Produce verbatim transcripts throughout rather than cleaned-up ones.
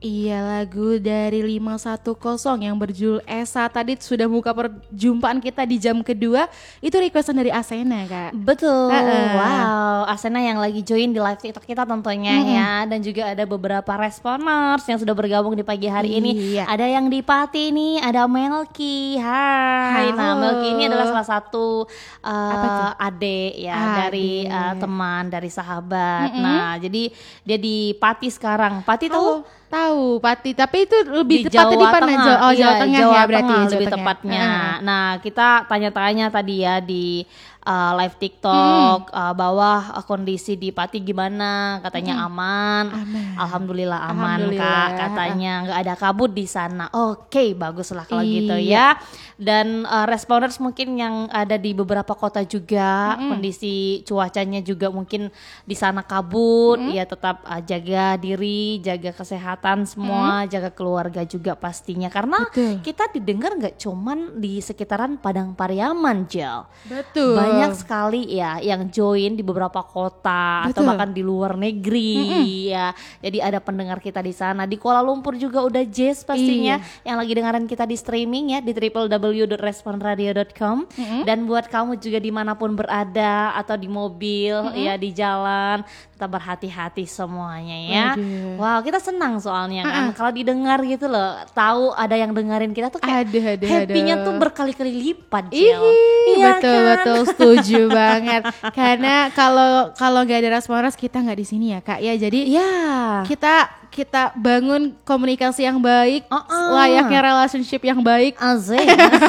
Iya, lagu dari lima satu nol yang berjudul Esa tadi sudah buka perjumpaan kita di jam kedua. Itu requestan dari Asena, Kak. Betul. Uh-uh. Wow, Asena yang lagi join di live TikTok kita tentunya mm-hmm. ya. Dan juga ada beberapa responers yang sudah bergabung di pagi hari iya. ini. Ada yang di Pati nih, ada Melki. Hai. Halo. Nah, Melki ini adalah salah satu uh, adik ya ah, dari uh, teman, dari sahabat. Mm-hmm. Nah, jadi dia di Pati sekarang. Pati tahu? Oh. Tahu Pati, tapi itu lebih di tepatnya Jawa di mana? Tengah. Oh, Jawa iya, Tengah Jawa ya berarti Tengah Jawa lebih Tengah. tepatnya. Uh. Nah, kita tanya-tanya tadi ya di uh, live TikTok hmm. uh, bahwa uh, kondisi di Pati gimana? Katanya hmm. aman. aman. Alhamdulillah aman, Alhamdulillah. Kak. Katanya nggak ada kabut di sana. Oke, okay, baguslah kalau iya. gitu ya. Dan uh, responders mungkin yang ada di beberapa kota juga hmm. kondisi cuacanya juga mungkin di sana kabut. Hmm. Ya tetap uh, jaga diri, jaga kesehatan semua. Hmm. Jaga keluarga juga pastinya karena betul. Kita didengar nggak cuman di sekitaran Padang Pariaman, Jel. Betul. Banyak sekali ya yang join di beberapa kota betul. Atau bahkan di luar negeri mm-hmm. ya. Jadi ada pendengar kita di sana. Di Kuala Lumpur juga udah Jess pastinya iya. Yang lagi dengerin kita di streaming ya di w w w dot respon radio dot com mm-hmm. Dan buat kamu juga dimanapun berada atau di mobil mm-hmm. ya di jalan tetap berhati-hati semuanya ya. Aduh. Wow, kita senang soalnya kan uh-uh. kalau didengar gitu loh, tahu ada yang dengerin kita tuh kayak aduh, aduh, happy-nya aduh. tuh berkali-kali lipat, Jel. Iya betul kan? Betul setuju banget. Karena kalau kalau nggak ada respons kita nggak di sini ya Kak ya. Jadi ya kita kita bangun komunikasi yang baik, uh-uh. layaknya relationship yang baik. Azim.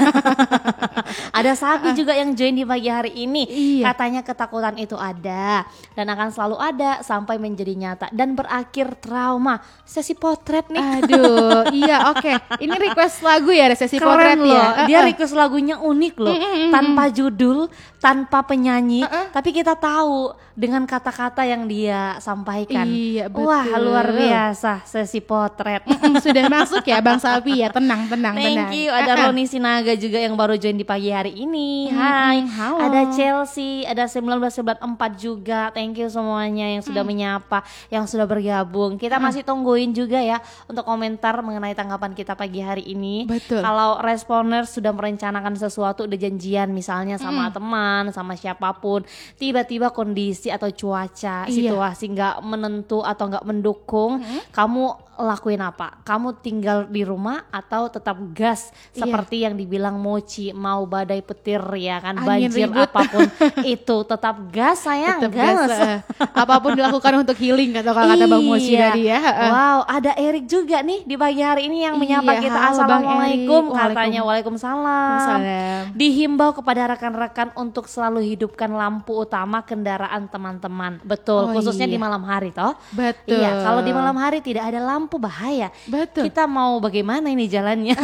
Ada Sapi uh. juga yang join di pagi hari ini. Iya. Katanya ketakutan itu ada dan akan selalu ada sampai menjadi nyata dan berakhir trauma. Sesi potret nih. Aduh, iya oke. Okay. Ini request lagu ya, sesi keren potret loh. ya. Uh-uh. Dia request lagunya unik loh, mm-hmm. tanpa judul, tanpa penyanyi, uh-uh. tapi kita tahu dengan kata-kata yang dia sampaikan. Iya, betul. Wah, luar biasa sesi potret. Mm-mm, sudah masuk ya Bang Sapi ya, tenang tenang Thank tenang. you. Ada uh-uh. Roni Sinaga juga yang baru join di pagi hari ini. Mm-hmm. Hai. Halo. Ada Chelsea, ada seribu sembilan ratus sembilan puluh empat juga. Thank you semuanya yang sudah mm. menyapa, yang sudah bergabung. Kita mm. masih tungguin juga ya untuk komentar mengenai tanggapan kita pagi hari ini. Betul. Kalau responder sudah merencanakan sesuatu, udah janjian misalnya sama mm. teman, sama siapapun, tiba-tiba kondisi atau cuaca, iya. situasi nggak menentu atau nggak mendukung, mm-hmm. kamu lakuin apa? Kamu tinggal di rumah atau tetap gas iya. seperti yang dibilang Mochi, mau badai petir ya kan, angin banjir ribut. Apapun itu tetap gas sayang, tetap gas. gas uh, apapun dilakukan untuk healing kata kata Bang Mochi iya. tadi ya. Uh. Wow, ada Erik juga nih di pagi hari ini yang menyapa iya, kita. halo, Assalamualaikum, Waalaikum. katanya Waalaikumsalam. Salam. Dihimbau kepada rekan-rekan untuk selalu hidupkan lampu utama kendaraan teman-teman. Betul, oh, khususnya iya. di malam hari toh. Betul. Iya, kalau di malam hari tidak ada lampu bahaya. Betul. Kita mau bagaimana ini jalannya?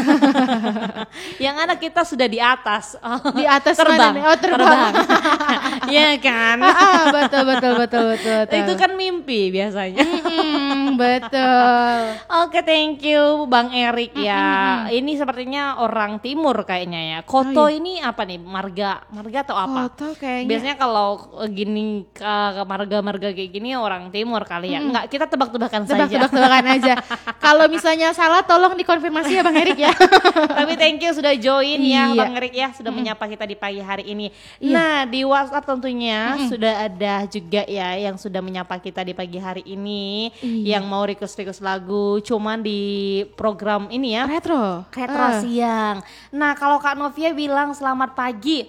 Yang ada kita sudah di atas. Oh, di atas terbang. Mana nih? Oh, terbang. Iya kan? Ah, betul, betul, betul, betul, betul. Itu kan mimpi biasanya. Mm-hmm, betul. Oke, okay, thank you Bang Erik ya. Mm-hmm. Ini sepertinya orang timur kayaknya ya. Koto oh, iya. ini apa nih? Marga, marga atau apa? Koto kayaknya. Biasanya kalau gini ke, ke marga-marga kayak gini orang timur kali ya. Mm. Enggak, kita tebak-tebakan Tebak, saja. Tebak-tebakan aja. Kalau misalnya salah tolong dikonfirmasi ya Bang Erik ya. Tapi thank you sudah join ya iya. Bang Erik ya, sudah mm. menyapa kita di pagi hari ini. Iya. Nah, di WhatsApp tentunya mm. sudah ada juga ya yang sudah menyapa kita di pagi hari ini, iya. yang mau request-request lagu cuman di program ini ya. Retro. Retro uh. siang. Nah, kalau Kak Novia bilang selamat pagi.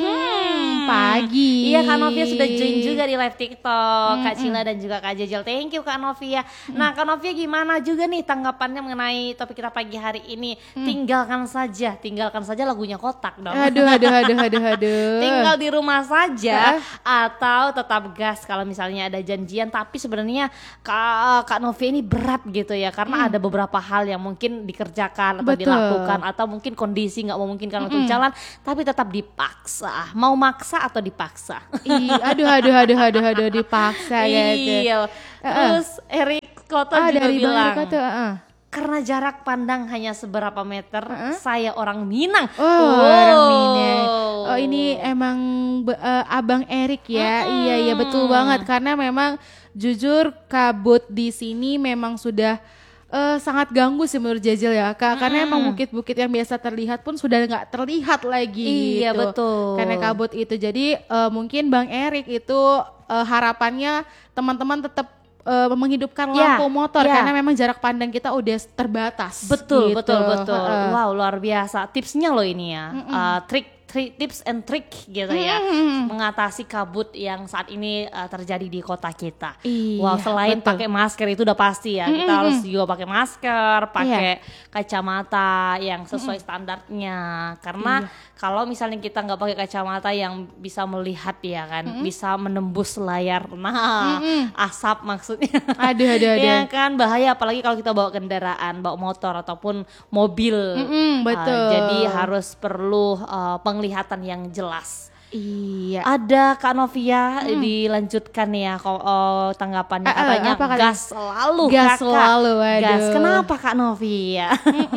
Mm. Pagi. Iya, Kak Novia sudah join juga di live TikTok. Mm. Kak Cila dan juga Kak Jejel. Thank you Kak Novia. Mm. Nah, Kak Novia gimana juga nih tanggapannya mengenai topik kita pagi hari ini? Mm. Tinggalkan saja, tinggalkan saja lagunya Kotak dong. Aduh, aduh, aduh, aduh, aduh. Tinggal di rumah saja uh. atau tetap gas kalau misalnya ada janjian, tapi sebenarnya Kak, Kak Novia ini berat gitu ya, karena mm. ada beberapa hal yang mungkin dikerjakan atau Betul. dilakukan atau mungkin kondisi nggak memungkinkan mm-hmm. untuk jalan, tapi tetap dipaksa. Mau maksa atau dipaksa? Ih, aduh, aduh, aduh, aduh, aduh, dipaksa ya. Iya. Terus uh-uh. Erik Koto ah, juga dari bilang. Koto, uh-uh. Karena jarak pandang hanya seberapa meter, uh-huh. saya orang Minang. Oh, oh, orang Minang. Oh, ini emang uh, Abang Erik ya. Hmm. Iya, iya betul banget. Karena memang jujur kabut di sini memang sudah uh, sangat ganggu sih menurut Jajel ya Kak, karena Mm. emang bukit-bukit yang biasa terlihat pun sudah nggak terlihat lagi. Iya, gitu. betul. Karena kabut itu. Jadi uh, mungkin Bang Erik itu uh, harapannya teman-teman tetap uh, menghidupkan Ya, lampu motor ya. karena memang jarak pandang kita udah terbatas. Betul, gitu. betul, betul. Uh-uh. Wow, luar biasa. Tipsnya loh ini ya. Uh, trik, trik, tips and trick gitu ya. Mengatasi kabut yang saat ini uh, terjadi di kota kita. Iya, Wow, selain betul. pakai masker itu udah pasti ya. Kita harus juga pakai masker, pakai Iya. kacamata yang sesuai standarnya. Karena kalau misalnya kita nggak pakai kacamata yang bisa melihat ya kan, bisa menembus layar. Nah, asap maksudnya. Aduh, aduh, aduh. Ya kan bahaya apalagi kalau kita bawa kendaraan, bawa motor ataupun mobil. Mm-mm, betul. Uh, jadi harus perlu uh, penglihatan yang jelas. Iya. Ada Kak Novia dilanjutkan ya ko- oh, tanggapannya Eh, eh, katanya apa katanya? gas selalu Gas Kakak. selalu, aduh. Gas. Kenapa Kak Novia?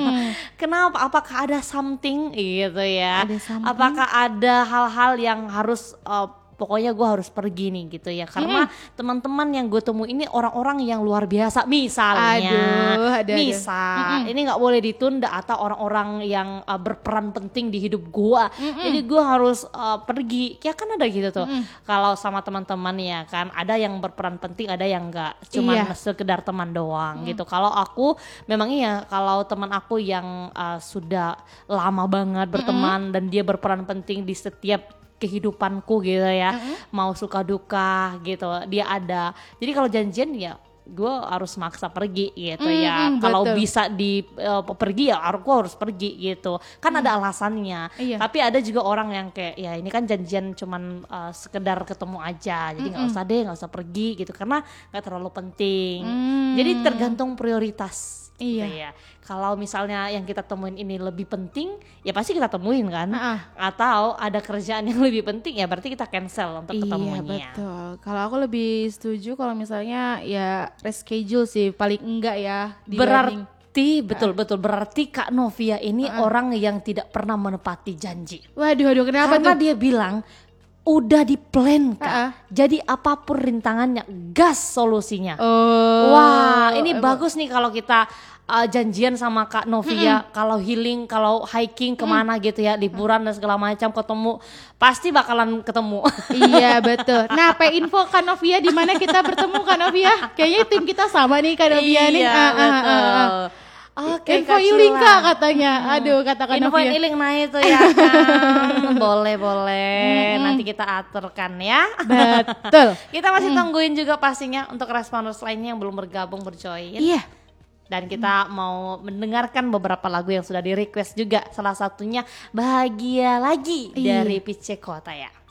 Kenapa? Apakah ada something gitu ya? Ada something? Apakah ada hal-hal yang harus uh, pokoknya gue harus pergi nih gitu ya karena teman-teman yang gue temui ini orang-orang yang luar biasa misalnya Aduh, aduh, aduh. misal ini nggak boleh ditunda atau orang-orang yang uh, berperan penting di hidup gue jadi gue harus uh, pergi ya kan ada gitu tuh kalau sama teman-teman ya kan ada yang berperan penting ada yang enggak cuman Iya. sekedar teman doang gitu kalau aku memang iya kalau teman aku yang uh, sudah lama banget berteman dan dia berperan penting di setiap kehidupanku gitu ya mm-hmm. mau suka duka gitu dia ada jadi kalau janjian ya gue harus maksa pergi gitu mm-hmm, ya kalau bisa di uh, pergi ya aku harus pergi gitu kan mm. ada alasannya iya. tapi ada juga orang yang kayak ya ini kan janjian cuman uh, sekedar ketemu aja jadi nggak mm-hmm. usah deh nggak usah pergi gitu karena nggak terlalu penting mm. jadi tergantung prioritas iya. gitu ya kalau misalnya yang kita temuin ini lebih penting ya pasti kita temuin kan uh-uh. atau ada kerjaan yang lebih penting ya berarti kita cancel untuk ketemunya. Iya betul. Kalau aku lebih setuju kalau misalnya ya reschedule sih paling enggak ya. Berarti betul uh. betul berarti Kak Novia ini uh-uh. orang yang tidak pernah menepati janji. Waduh waduh kenapa Karena tuh? dia bilang udah di plan Kak. Uh-uh. Jadi apapun rintangannya gas solusinya. Oh. Wah, ini uh, bagus nih kalau kita Uh, janjian sama Kak Novia mm-hmm. kalau healing, kalau hiking kemana mm. gitu ya, liburan dan segala macam ketemu pasti bakalan ketemu. Iya betul. Nah, pe info Kak Novia di mana kita bertemu Kak Novia? Kayaknya tim kita sama nih Kak Novia iya, nih. Iya ah, betul. Ah, ah, ah. Oke, info healing Kak katanya. Aduh, kata Kak info Novia. healing nah itu ya kan. boleh boleh. Mm-hmm. Nanti kita aturkan ya. Betul. Kita masih mm. tungguin juga pastinya untuk responders lainnya yang belum bergabung berjoin. Iya. Dan kita hmm. mau mendengarkan beberapa lagu yang sudah di request juga. Salah satunya Bahagia Lagi iya. dari Pice Kota ya.